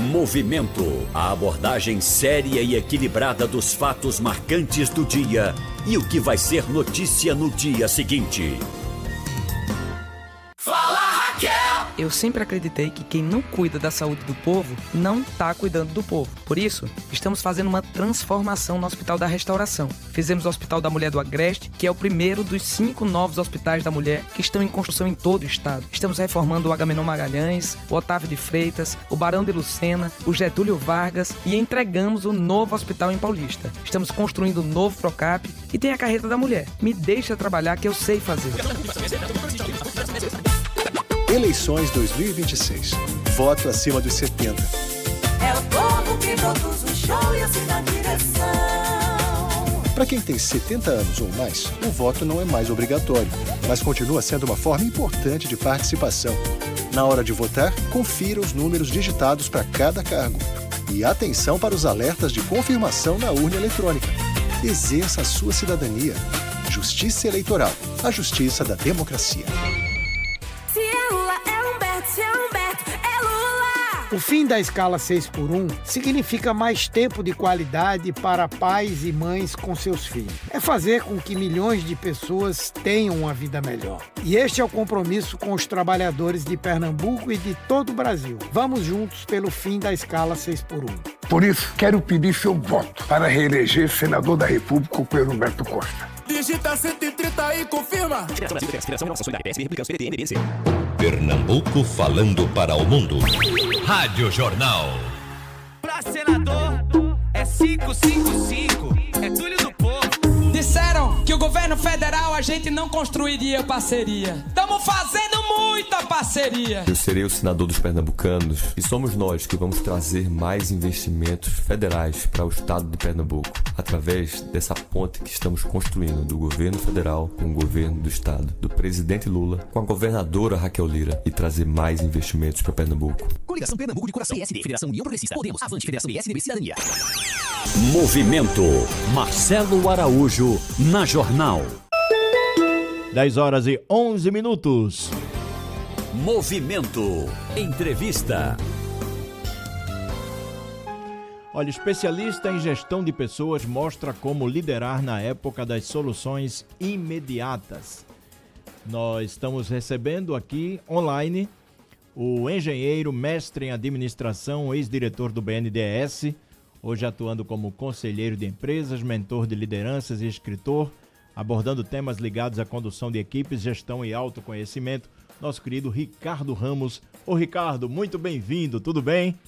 Movimento. A abordagem séria e equilibrada dos fatos marcantes do dia e o que vai ser notícia no dia seguinte. Fala, Raquel! Eu sempre acreditei que quem não cuida da saúde do povo não está cuidando do povo. Por isso, estamos fazendo uma transformação no Hospital da Restauração. Fizemos o Hospital da Mulher do Agreste, que é o primeiro dos 5 novos hospitais da mulher que estão em construção em todo o estado. Estamos reformando o Agamenon Magalhães, o Otávio de Freitas, o Barão de Lucena, o Getúlio Vargas e entregamos o novo hospital em Paulista. Estamos construindo o novo Procap e tem a carreta da mulher. Me deixa trabalhar que eu sei fazer. Eleições 2026. Voto acima dos 70. É o povo que produz o show e assim na direção. Para quem tem 70 anos ou mais, o voto não é mais obrigatório, mas continua sendo uma forma importante de participação. Na hora de votar, confira os números digitados para cada cargo. E atenção para os alertas de confirmação na urna eletrônica. Exerça a sua cidadania. Justiça Eleitoral. A justiça da democracia. O fim da escala 6x1 significa mais tempo de qualidade para pais e mães com seus filhos. É fazer com que milhões de pessoas tenham uma vida melhor. E este é o compromisso com os trabalhadores de Pernambuco e de todo o Brasil. Vamos juntos pelo fim da escala 6x1. Por isso, quero pedir seu voto para reeleger senador da República, o Pedro Humberto Costa. Digita 130 e confirma. Pernambuco falando para o mundo. Rádio Jornal. Pra senador é 555, é Túlio do Povo. Disseram que o governo federal a gente não construiria parceria. Estamos fazendo muita parceria. Eu serei o senador dos pernambucanos e somos nós que vamos trazer mais investimentos federais para o estado de Pernambuco, através dessa ponte que estamos construindo do governo federal com o governo do estado, do presidente Lula com a governadora Raquel Lira, e trazer mais investimentos para Pernambuco. Coligação Pernambuco de Coração, PSD, Federação União Progressista, Podemos, Avante, Federação PSDB, Cidadania. Movimento. Marcelo Araújo na Jornal. 10h11. Movimento. Entrevista. Olha, especialista em gestão de pessoas mostra como liderar na época das soluções imediatas. Nós estamos recebendo aqui online o engenheiro, mestre em administração, ex-diretor do BNDES, hoje atuando como conselheiro de empresas, mentor de lideranças e escritor, abordando temas ligados à condução de equipes, gestão e autoconhecimento, nosso querido Ricardo Ramos. Ô Ricardo, muito bem-vindo, tudo bem?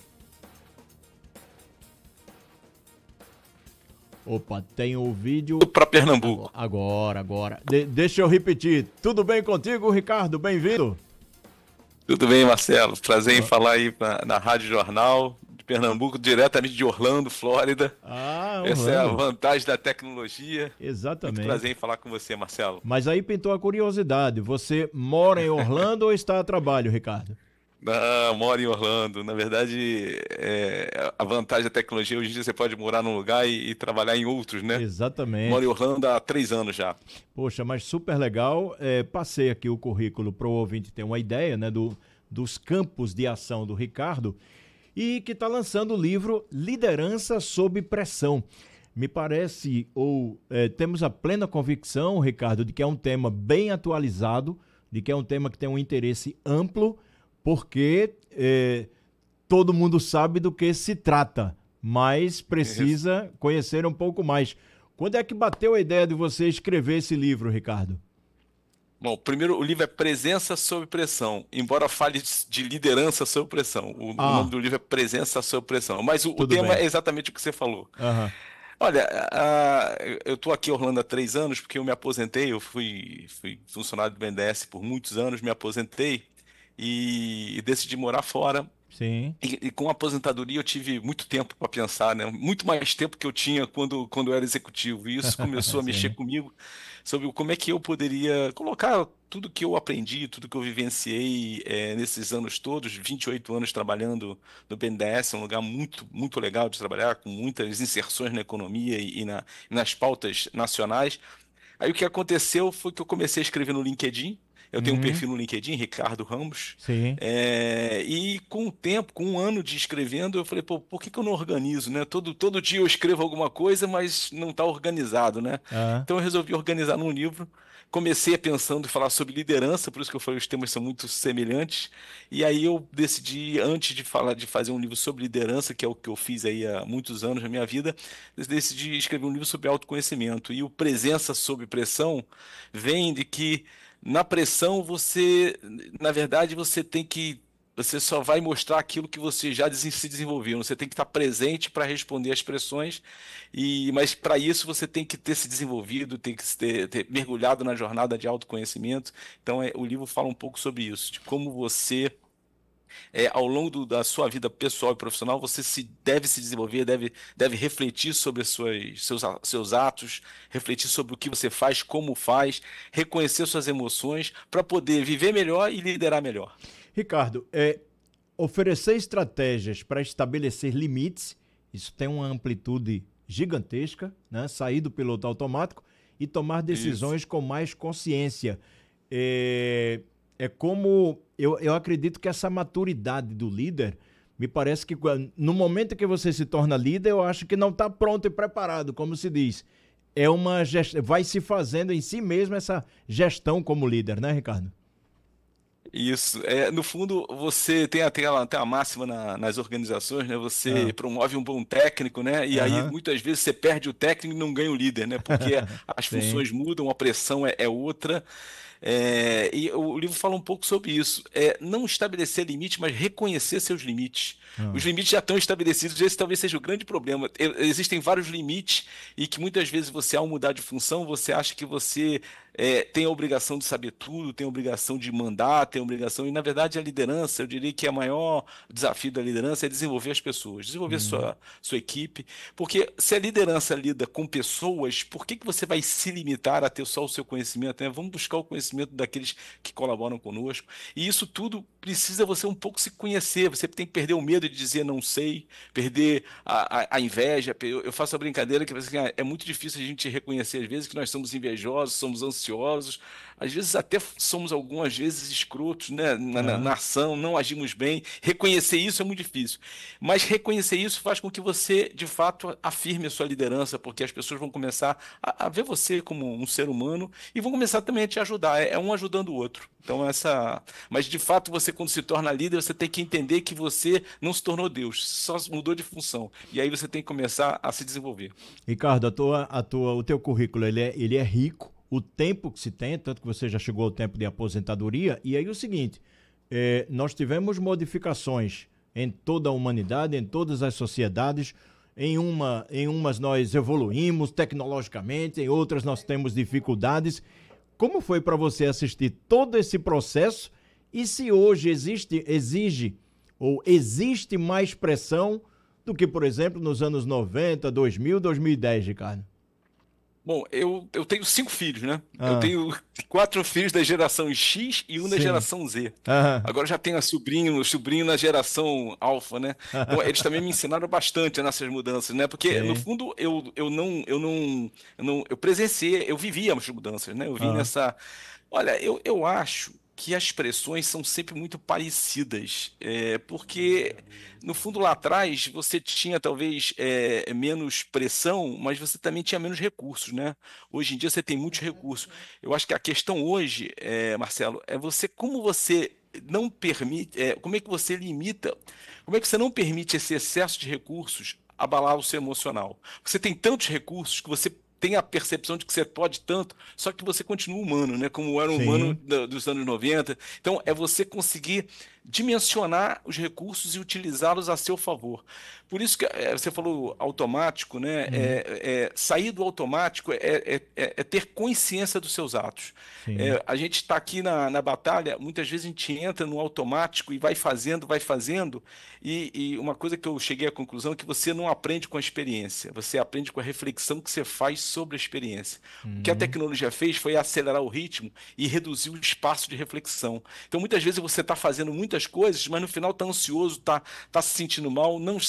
Opa, tem o vídeo... Para Pernambuco. Agora. Deixa eu repetir. Tudo bem contigo, Ricardo? Bem-vindo. Tudo bem, Marcelo. Prazer em falar aí na Rádio Jornal de Pernambuco, diretamente de Orlando, Flórida. Essa é a vantagem da tecnologia. Exatamente. Muito prazer em falar com você, Marcelo. Mas aí pintou a curiosidade. Você mora em Orlando ou está a trabalho, Ricardo? Não, moro em Orlando. Na verdade, a vantagem da tecnologia, hoje em dia você pode morar num lugar e trabalhar em outros, né? Exatamente. Moro em Orlando há 3 anos já. Poxa, mas super legal. Passei aqui o currículo para o ouvinte ter uma ideia, né, dos campos de ação do Ricardo, e que está lançando o livro Liderança sob Pressão. Me parece, temos a plena convicção, Ricardo, de que é um tema bem atualizado, de que é um tema que tem um interesse amplo, porque todo mundo sabe do que se trata, mas precisa conhecer um pouco mais. Quando é que bateu a ideia de você escrever esse livro, Ricardo? Bom, primeiro, o livro é Presença sob Pressão, embora fale de liderança sob pressão. O nome do livro é Presença sob Pressão, mas o tema é exatamente o que você falou. Uhum. Olha, eu estou aqui em Orlando há 3 anos porque eu me aposentei, eu fui funcionário do BNDES por muitos anos, me aposentei e decidi morar fora. Sim. E com a aposentadoria eu tive muito tempo para pensar, né? Muito mais tempo que eu tinha quando eu era executivo. E isso começou a mexer comigo sobre como é que eu poderia colocar tudo que eu aprendi, tudo que eu vivenciei nesses anos todos, 28 anos trabalhando no BNDES, um lugar muito, muito legal de trabalhar, com muitas inserções na economia e nas pautas nacionais. Aí o que aconteceu foi que eu comecei a escrever no LinkedIn, Eu tenho um perfil no LinkedIn, Ricardo Ramos. Sim. E com o tempo, com um ano de escrevendo, eu falei, pô, por que eu não organizo, né? Todo dia eu escrevo alguma coisa, mas não está organizado, né? Então eu resolvi organizar num livro. Comecei pensando em falar sobre liderança, por isso que eu falei, os temas são muito semelhantes. E aí eu decidi, antes de fazer um livro sobre liderança, que é o que eu fiz aí há muitos anos na minha vida, decidi escrever um livro sobre autoconhecimento. E o Presença sob Pressão vem de que na pressão na verdade, você só vai mostrar aquilo que você já se desenvolveu. Você tem que estar presente para responder às pressões, mas para isso você tem que ter se desenvolvido, tem que ter mergulhado na jornada de autoconhecimento. Então o livro fala um pouco sobre isso, de como você, ao longo da sua vida pessoal e profissional, você deve se desenvolver, deve refletir sobre seus atos, refletir sobre o que você faz, como faz, reconhecer suas emoções para poder viver melhor e liderar melhor. Ricardo, oferecer estratégias para estabelecer limites, isso tem uma amplitude gigantesca, né? Sair do piloto automático e tomar decisões com mais consciência. Como eu acredito que essa maturidade do líder, me parece que no momento que você se torna líder, eu acho que não está pronto e preparado, como se diz. Vai se fazendo em si mesmo essa gestão como líder, né, Ricardo? Isso. No fundo, você tem a máxima nas organizações, né? Você promove um bom técnico, né? E aí, muitas vezes, você perde o técnico e não ganha o líder, né? Porque as funções mudam, a pressão é outra. E o livro fala um pouco sobre isso. Não estabelecer limite, mas reconhecer seus limites. Os limites já estão estabelecidos, esse talvez seja o grande problema. Existem vários limites e que muitas vezes você, ao mudar de função, você acha que você tem a obrigação de saber tudo, tem a obrigação de mandar, tem a obrigação... E, na verdade, a liderança, eu diria que o maior desafio da liderança é desenvolver as pessoas, desenvolver sua equipe. Porque se a liderança lida com pessoas, por que você vai se limitar a ter só o seu conhecimento, né? Vamos buscar o conhecimento daqueles que colaboram conosco. E isso tudo precisa você um pouco se conhecer. Você tem que perder o medo de dizer não sei, perder a inveja. Eu faço a brincadeira que é muito difícil a gente reconhecer, às vezes, que nós somos invejosos, somos ansiosos, às vezes até somos algumas vezes escrotos, né? Na ação, não agimos bem. Reconhecer isso é muito difícil. Mas reconhecer isso faz com que você, de fato, afirme a sua liderança, porque as pessoas vão começar a ver você como um ser humano e vão começar também a te ajudar. É um ajudando o outro. Então, mas, de fato, você, quando se torna líder, você tem que entender que você não se tornou Deus, só mudou de função. E aí você tem que começar a se desenvolver. Ricardo, o teu currículo ele é rico, o tempo que se tem, tanto que você já chegou ao tempo de aposentadoria. E aí o seguinte, nós tivemos modificações em toda a humanidade, em todas as sociedades. Em umas nós evoluímos tecnologicamente, em outras nós temos dificuldades. Como foi para você assistir todo esse processo e se hoje existe mais pressão do que, por exemplo, nos anos 90, 2000, 2010, Ricardo? Bom, eu tenho 5 filhos, né? Eu tenho 4 filhos da geração X e um da geração Z. Agora já tenho sobrinho na geração Alpha, né? Então, eles também me ensinaram bastante nessas mudanças, né? Porque, no fundo, eu presenciei, eu vivi as mudanças, né? Eu vi nessa... Olha, eu acho que as pressões são sempre muito parecidas, porque, no fundo, lá atrás, você tinha talvez menos pressão, mas você também tinha menos recursos, né? Hoje em dia você tem muitos recursos. Eu acho que a questão hoje, Marcelo, como você não permite, como é que você limita, como é que você não permite esse excesso de recursos abalar o seu emocional? Você tem tantos recursos que você tem a percepção de que você pode tanto, só que você continua humano, né? Como era um humano dos anos 90. Então, é você conseguir dimensionar os recursos e utilizá-los a seu favor. Por isso que você falou automático, né? Sair do automático é ter consciência dos seus atos. A gente está aqui na batalha, muitas vezes a gente entra no automático e vai fazendo, e uma coisa que eu cheguei à conclusão é que você não aprende com a experiência, você aprende com a reflexão que você faz sobre a experiência. O que a tecnologia fez foi acelerar o ritmo e reduzir o espaço de reflexão. Então, muitas vezes você está fazendo muitas coisas, mas no final está ansioso, está se sentindo mal, não está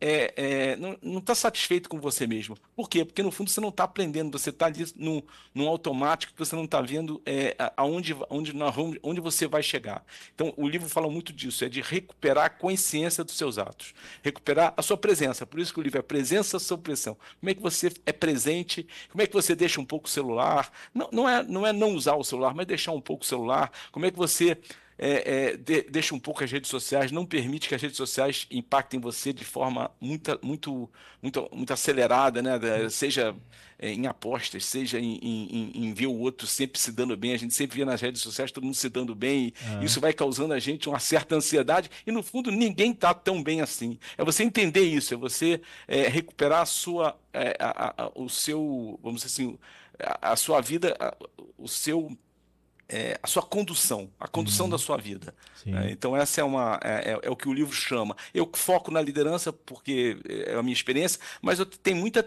não está satisfeito com você mesmo. Por quê? Porque no fundo você não está aprendendo, você está ali num automático que você não está vendo onde você vai chegar. Então o livro fala muito disso, é de recuperar a consciência dos seus atos, recuperar a sua presença. Por isso que o livro é Presença sob Pressão. Como é que você é presente, como é que você deixa um pouco o celular, não é não usar o celular, mas deixar um pouco o celular, como é que você deixa um pouco as redes sociais, não permite que as redes sociais impactem você de forma muito acelerada, né? Seja em apostas, seja em ver o outro sempre se dando bem. A gente sempre vê nas redes sociais todo mundo se dando bem, e isso vai causando a gente uma certa ansiedade, e no fundo ninguém está tão bem assim. É você entender isso, é você recuperar o seu, vamos dizer assim, a sua vida, a sua condução, a condução da sua vida. Então essa é o que o livro chama. Eu foco na liderança porque é a minha experiência, mas eu tenho muita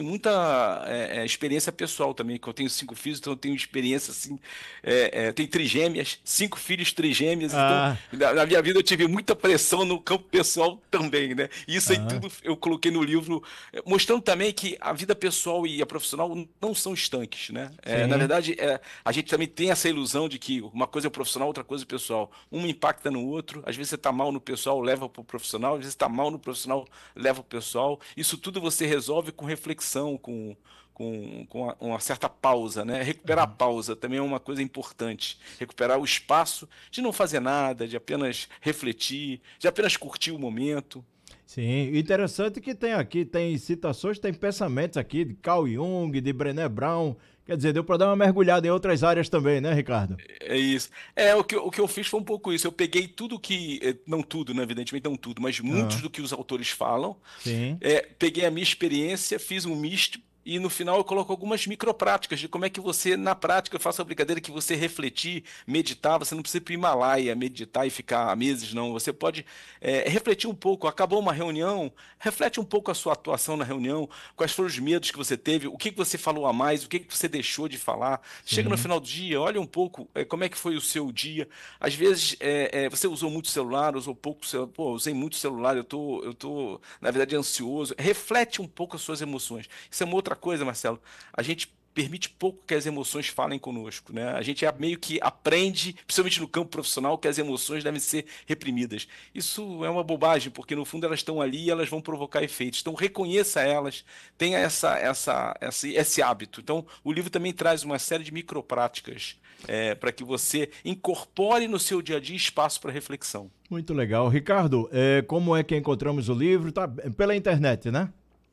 experiência pessoal também, que eu tenho 5 filhos, então eu tenho experiência assim, tenho trigêmeas, 5 filhos trigêmeas, então na minha vida eu tive muita pressão no campo pessoal também, né? E isso aí tudo eu coloquei no livro, mostrando também que a vida pessoal e a profissional não são estanques, né? Na verdade, a gente também tem essa ilusão de que uma coisa é profissional, outra coisa é pessoal. Um impacta no outro. Às vezes você está mal no pessoal, leva para o profissional. Às vezes está mal no profissional, leva para o pessoal. Isso tudo você resolve com reflexão, com uma certa pausa, né? Recuperar a pausa também é uma coisa importante. Recuperar o espaço de não fazer nada, de apenas refletir, de apenas curtir o momento. Sim, interessante que tem citações, tem pensamentos aqui de Carl Jung, de Brené Brown. Quer dizer, deu para dar uma mergulhada em outras áreas também, né, Ricardo? É isso. O que eu fiz foi um pouco isso. Eu peguei tudo que... Não tudo, né? Evidentemente não tudo, mas muitos do que os autores falam. Sim. Peguei a minha experiência, fiz um misto, e no final eu coloco algumas micropráticas de como é que você, na prática, eu faço a brincadeira que você refletir, meditar, você não precisa ir para o Himalaia, meditar e ficar meses, não. Você pode refletir um pouco. Acabou uma reunião, reflete um pouco a sua atuação na reunião, quais foram os medos que você teve, o que você falou a mais, o que você deixou de falar. Chega no final do dia, olha um pouco como é que foi o seu dia. Às vezes você usou muito celular, usou pouco celular. Pô, usei muito celular, eu tô, na verdade, ansioso. Reflete um pouco as suas emoções. Isso é uma outra coisa, Marcelo. A gente permite pouco que as emoções falem conosco, né? A gente meio que aprende, principalmente no campo profissional, que as emoções devem ser reprimidas. Isso é uma bobagem, porque no fundo elas estão ali e elas vão provocar efeitos. Então reconheça elas, tenha esse hábito. Então o livro também traz uma série de micropráticas para que você incorpore no seu dia a dia espaço para reflexão. Muito legal. Ricardo, como é que encontramos o livro? Tá pela internet, né?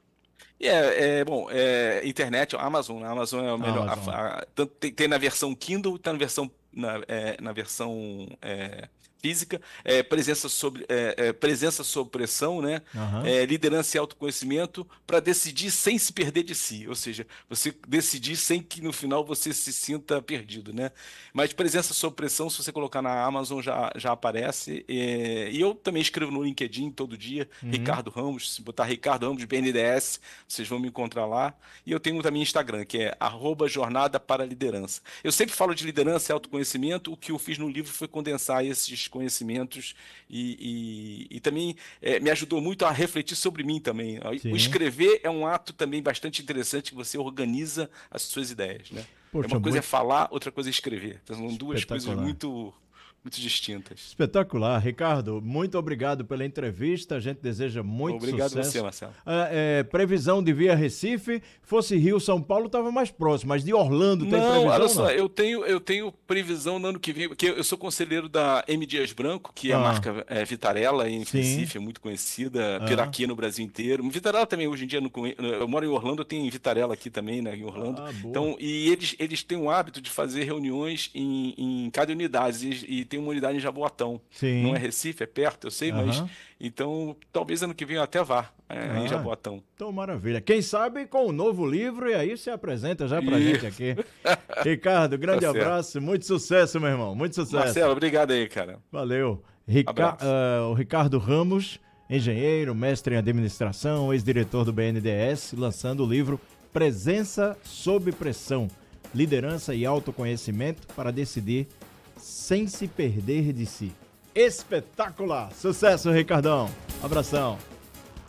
Internet, Amazon. A Amazon é o melhor. Tem na versão Kindle, tem na versão física, presença sob pressão, né? Liderança e autoconhecimento, para decidir sem se perder de si, ou seja, você decidir sem que no final você se sinta perdido, né? Mas presença sob pressão, se você colocar na Amazon já aparece, e eu também escrevo no LinkedIn todo dia, Ricardo Ramos, se botar Ricardo Ramos BNDES, vocês vão me encontrar lá, e eu tenho também Instagram, que é @jornada para liderança. Eu sempre falo de liderança e autoconhecimento, o que eu fiz no livro foi condensar esses conhecimentos e também me ajudou muito a refletir sobre mim também. Sim. O escrever é um ato também bastante interessante, que você organiza as suas ideias, né? Poxa, uma coisa é falar, outra coisa é escrever. Então, são duas coisas muito distintas. Espetacular. Ricardo, muito obrigado pela entrevista. A gente deseja muito sucesso. Obrigado a você, Marcelo. Previsão de via Recife. Fosse Rio, São Paulo, estava mais próximo, mas de Orlando tem previsão? Olha só, eu tenho previsão no ano que vem, porque eu sou conselheiro da M. Dias Branco, que é a marca Vitarella em Recife, é muito conhecida, Piraquê no Brasil inteiro. Vitarella também, hoje em dia, eu moro em Orlando, eu tenho Vitarella aqui também, né, em Orlando. Então, e eles têm o hábito de fazer reuniões em cada unidade, e tem uma unidade em Jaboatão. Sim. Não é Recife, é perto, eu sei, mas então talvez ano que vem eu até vá em Jaboatão. Então, maravilha. Quem sabe com um novo livro, e aí você apresenta já pra gente aqui. Ricardo, grande abraço, muito sucesso, meu irmão, muito sucesso. Marcelo, obrigado aí, cara. Valeu. O Ricardo Ramos, engenheiro, mestre em administração, ex-diretor do BNDES, lançando o livro Presença sob Pressão, Liderança e Autoconhecimento para Decidir sem se perder de si. Espetacular! Sucesso, Ricardão! Abração!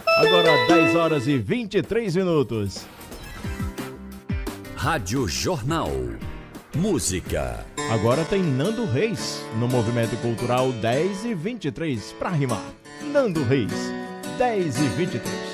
Agora 10 horas e 23 minutos. Rádio Jornal. Música. Agora tem Nando Reis no Movimento Cultural 10 e 23 para rimar. Nando Reis, 10 e 23.